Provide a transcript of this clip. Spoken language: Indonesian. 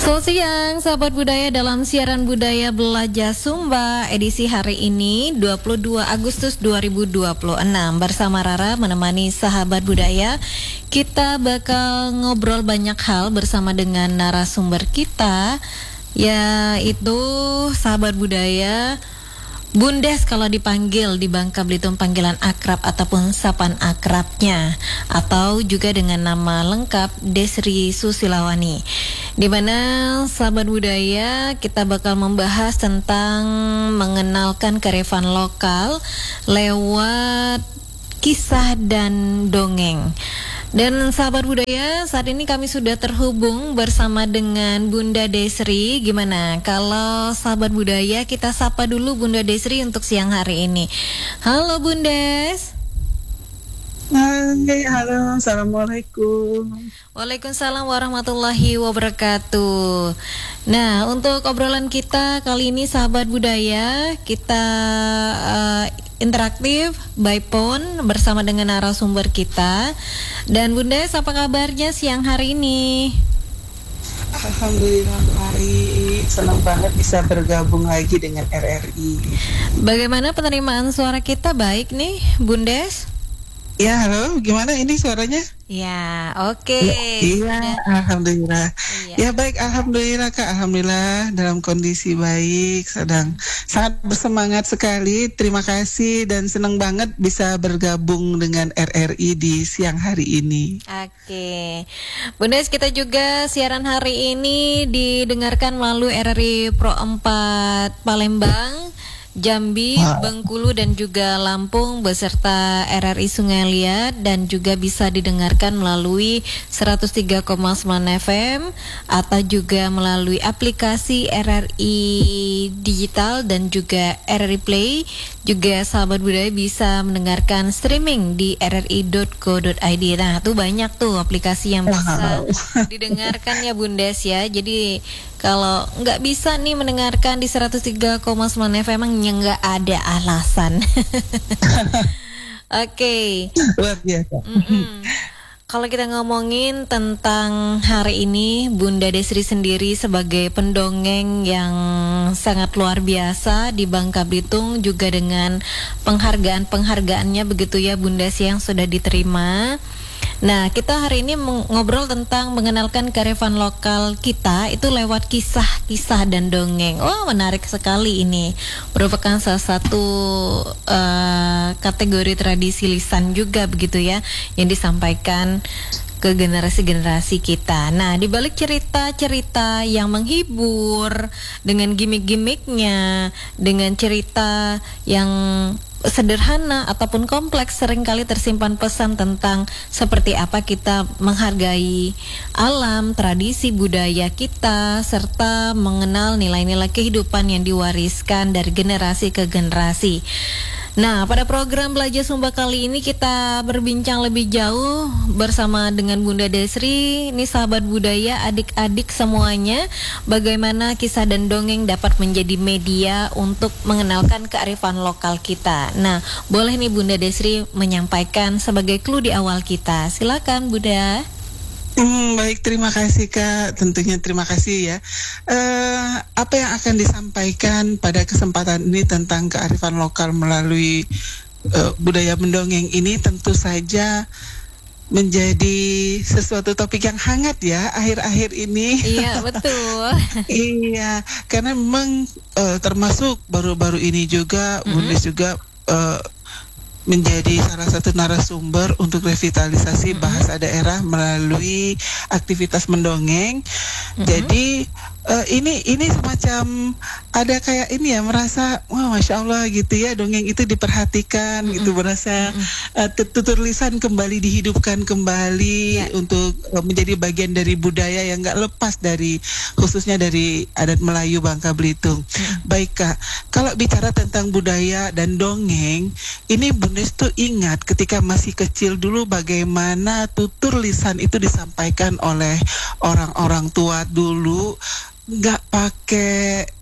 Selamat siang, sahabat budaya dalam siaran Budaya Belajar Sumba edisi hari ini 22 Agustus 2026 bersama Rara menemani sahabat budaya. Kita bakal ngobrol banyak hal bersama dengan narasumber kita, yaitu sahabat budaya Bundes kalau dipanggil di Bangka Belitung panggilan akrab ataupun sapaan akrabnya, atau juga dengan nama lengkap Desri Susilawani. Di mana sahabat budaya kita bakal membahas tentang mengenalkan kearifan lokal lewat kisah dan dongeng. Dan sahabat budaya, saat ini kami sudah terhubung bersama dengan Bunda Desri. Gimana kalau sahabat budaya kita sapa dulu Bunda Desri untuk siang hari ini. Halo Bundes. Hai, halo, assalamualaikum. Waalaikumsalam warahmatullahi wabarakatuh. Nah, untuk obrolan kita kali ini sahabat budaya, kita interaktif by phone bersama dengan narasumber kita. Dan Bundes, apa kabarnya siang hari ini? Alhamdulillah hari senang banget bisa bergabung lagi dengan RRI. Bagaimana penerimaan suara kita, baik nih Bundes? Ya, halo, gimana ini suaranya? Ya, oke. Iya, alhamdulillah. Iya. Ya baik, alhamdulillah Kak, alhamdulillah dalam kondisi baik, sedang sangat bersemangat sekali. Terima kasih dan senang banget bisa bergabung dengan RRI di siang hari ini. Oke, Bundes, kita juga siaran hari ini didengarkan melalui RRI Pro 4 Palembang, Jambi, Bengkulu dan juga Lampung beserta RRI Sungai Liat, dan juga bisa didengarkan melalui 103,9 FM atau juga melalui aplikasi RRI Digital dan juga RRI Play. Juga sahabat budaya bisa mendengarkan streaming di rri.co.id. Nah, tuh banyak tuh aplikasi yang bisa didengarkan ya Bundes ya. Jadi kalau nggak bisa nih mendengarkan di 103,9 FM, emangnya nggak ada alasan. Oke. Luar biasa. Kalau kita ngomongin tentang hari ini, Bunda Desri sendiri sebagai pendongeng yang sangat luar biasa di Bangka Belitung, juga dengan penghargaannya begitu ya Bunda yang sudah diterima. Nah, kita hari ini ngobrol tentang mengenalkan kearifan lokal kita itu lewat kisah-kisah dan dongeng. Oh, menarik sekali ini. Merupakan salah satu kategori tradisi lisan juga begitu ya, yang disampaikan ke generasi-generasi kita. Nah, di balik cerita-cerita yang menghibur dengan gimmick-gimmicknya, dengan cerita yang sederhana ataupun kompleks, seringkali tersimpan pesan tentang seperti apa kita menghargai alam, tradisi budaya kita, serta mengenal nilai-nilai kehidupan yang diwariskan dari generasi ke generasi. Nah, pada program Belajar Sumba kali ini kita berbincang lebih jauh bersama dengan Bunda Desri. Ini sahabat budaya, adik-adik semuanya, bagaimana kisah dan dongeng dapat menjadi media untuk mengenalkan kearifan lokal kita. Nah, boleh nih Bunda Desri menyampaikan sebagai clue di awal kita. Silakan Bunda. Baik, terima kasih Kak. Tentunya terima kasih ya. Apa yang akan disampaikan pada kesempatan ini tentang kearifan lokal melalui budaya mendongeng ini tentu saja menjadi sesuatu topik yang hangat ya akhir-akhir ini. Iya, betul. Iya, karena memang termasuk baru-baru ini juga Bundes juga menjadi salah satu narasumber untuk revitalisasi bahasa daerah melalui aktivitas mendongeng. Jadi ini semacam ada kayak ini ya, merasa wah masya Allah gitu ya, dongeng itu diperhatikan gitu, merasa tutur lisan kembali dihidupkan kembali untuk menjadi bagian dari budaya yang nggak lepas dari, khususnya dari adat Melayu Bangka Belitung. Baik Kak, kalau bicara tentang budaya dan dongeng, ini Bundes tuh ingat ketika masih kecil dulu bagaimana tutur lisan itu disampaikan oleh orang-orang tua dulu, nggak pakai